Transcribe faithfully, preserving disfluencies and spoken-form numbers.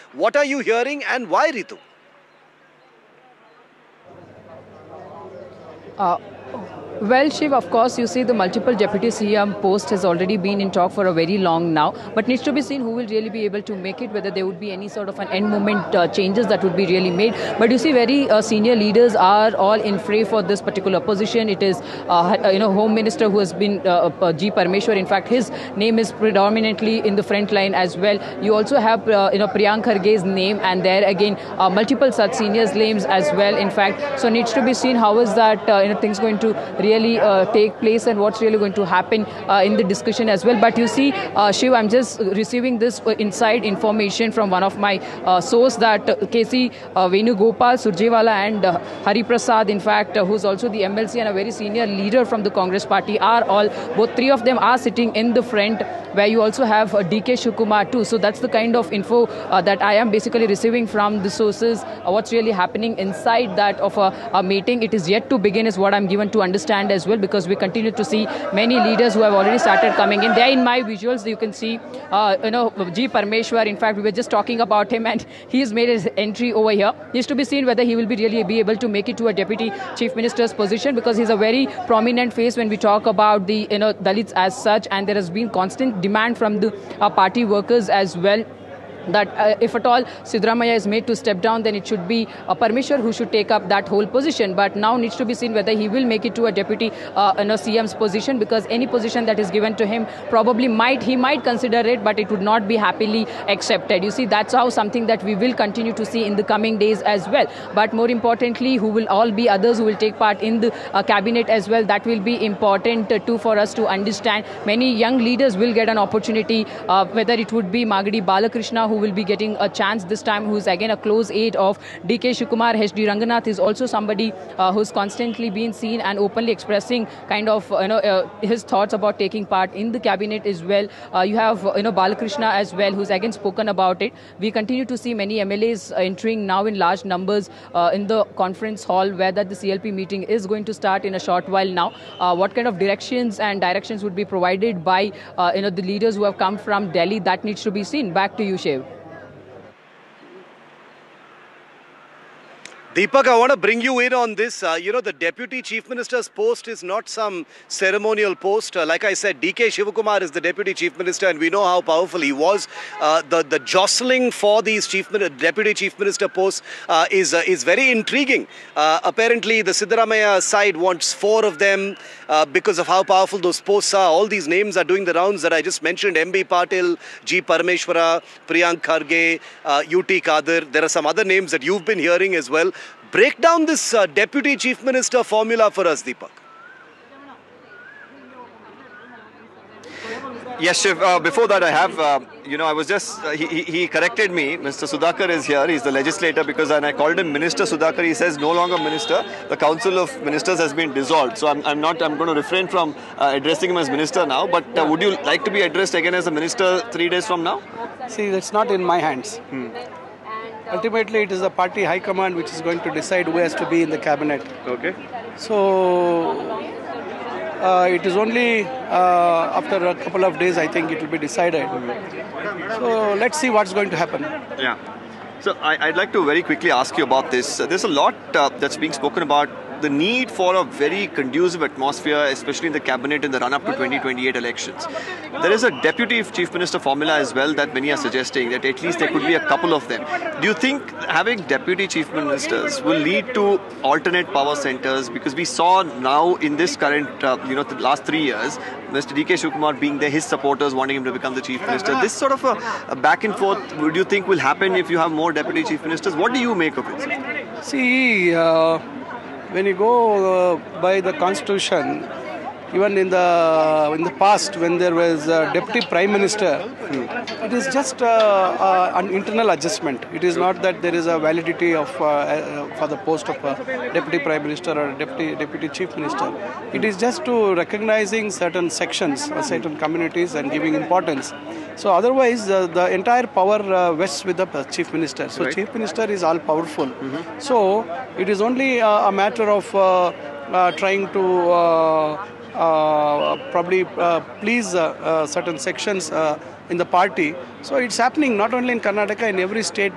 What are you hearing and why, Ritu? Uh, Well, Shiv, of course, you see the multiple deputy C M post has already been in talk for a very long now, but needs to be seen who will really be able to make it, whether there would be any sort of an end moment uh, changes that would be really made. But you see, very uh, senior leaders are all in fray for this particular position. It is, uh, you know, Home Minister who has been uh, uh, G. Parmeshwar. In fact, his name is predominantly in the front line as well. You also have, uh, you know, Priyank Kharge's name, and there again, uh, multiple such seniors' names as well. In fact, so needs to be seen how is that, uh, you know, things going to really uh, take place and what's really going to happen uh, in the discussion as well. But you see, uh, Shiv, I'm just receiving this inside information from one of my uh, source that uh, K C uh, Venugopal, Surjewala and uh, Hari Prasad, in fact, uh, who's also the M L C and a very senior leader from the Congress party, are all, both three of them are sitting in the front, where you also have uh, D K Shivakumar too. So that's the kind of info uh, that I am basically receiving from the sources, uh, what's really happening inside that of a, a meeting. It is yet to begin is what I'm given to understand as well, because we continue to see many leaders who have already started coming in. There in my visuals, you can see, uh, you know, G. Parmeshwar. In fact, we were just talking about him and he's made his entry over here. Needs to be seen whether he will be really be able to make it to a deputy chief minister's position, because he's a very prominent face when we talk about the, you know, Dalits as such, and there has been constant demand from the uh, party workers as well, that uh, if at all Siddaramaiah is made to step down, then it should be a Parmeshwar who should take up that whole position. But now needs to be seen whether he will make it to a deputy uh, you know, C M's position, because any position that is given to him probably might, he might consider it, but it would not be happily accepted. You see, that's how something that we will continue to see in the coming days as well. But more importantly, who will all be others who will take part in the uh, cabinet as well, that will be important uh, too for us to understand. Many young leaders will get an opportunity, uh, whether it would be Magadi Balakrishna, who will be getting a chance this time, who is again a close aide of D K Shivakumar. H D Ranganath is also somebody uh, who's constantly been seen and openly expressing kind of uh, you know uh, his thoughts about taking part in the cabinet as well. Uh, you have uh, you know Balakrishna as well, who's again spoken about it. We continue to see many M L As entering now in large numbers uh, in the conference hall, where that the C L P meeting is going to start in a short while now. Uh, what kind of directions and directions would be provided by uh, you know the leaders who have come from Delhi, that needs to be seen. Back to you, Shiv. Deepak, I want to bring you in on this. Uh, you know, the Deputy Chief Minister's post is not some ceremonial post. Uh, like I said, D K Shivakumar is the Deputy Chief Minister, and we know how powerful he was. Uh, the, the jostling for these Chief Deputy Chief Minister posts uh, is, uh, is very intriguing. Uh, apparently, the Siddaramaiah side wants four of them uh, because of how powerful those posts are. All these names are doing the rounds that I just mentioned. M B Patil, G. Parameshwara, Priyank Kharge, uh, U T Kadir. There are some other names that you've been hearing as well. Break down this uh, Deputy Chief Minister formula for us, Deepak. Yes, Shiv. Uh, before that, I have, uh, you know, I was just, uh, he, he he corrected me. Mister Sudhakar is here. He's the legislator, because when I called him Minister Sudhakar, he says no longer Minister. The Council of Ministers has been dissolved. So I'm, I'm not, I'm going to refrain from uh, addressing him as Minister now. But uh, would you like to be addressed again as a Minister three days from now? See, that's not in my hands. Hmm. Ultimately, it is the party high command which is going to decide who has to be in the cabinet. Okay. So, uh, it is only uh, after a couple of days, I think it will be decided. So, let's see what's going to happen. Yeah. So, I, I'd like to very quickly ask you about this. Uh, there's a lot uh, that's being spoken about the need for a very conducive atmosphere, especially in the cabinet in the run-up to twenty twenty-eight elections. There is a Deputy Chief Minister formula as well that many are suggesting that at least there could be a couple of them. Do you think having Deputy Chief Ministers will lead to alternate power centers? Because we saw now in this current, uh, you know, the last three years, Mister D K Shivakumar being there, his supporters wanting him to become the Chief Minister. This sort of a, a back and forth, would you think will happen if you have more Deputy Chief Ministers? What do you make of it, sir? See, uh, when you go uh, by the Constitution, even in the in the past, when there was a Deputy Prime Minister, hmm. it is just uh, uh, an internal adjustment. It is not that there is a validity of uh, uh, for the post of a Deputy Prime Minister or Deputy Deputy Chief Minister. It is just to recognizing certain sections or certain communities and giving importance. So otherwise, uh, the entire power uh, vests with the Chief Minister. So right. Chief Minister is all powerful. Mm-hmm. So it is only uh, a matter of uh, uh, trying to uh, uh, probably uh, please uh, uh, certain sections uh, in the party. So it's happening not only in Karnataka, in every state.